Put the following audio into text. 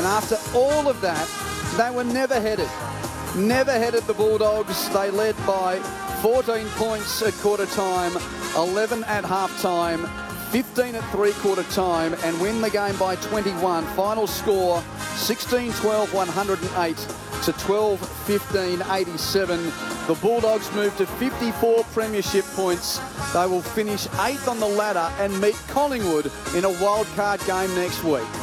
And after all of that, they were never headed. Never headed, the Bulldogs. They led by 14 points at quarter time, 11 at half time, 15 at three-quarter time, and win the game by 21. Final score 16-12, 108 to 12-15, 87. The Bulldogs move to 54 premiership points. They will finish 8th on the ladder and meet Collingwood in a wildcard game next week.